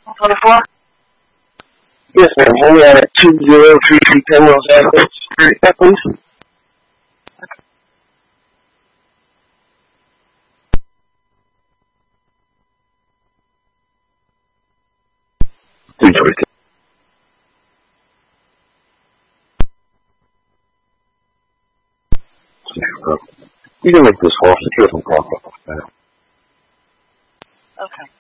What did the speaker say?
24? Yes, ma'am. We are at 2033 Penrose Avenue. Security check, please. 322. You can make this call. Secure some call. Okay.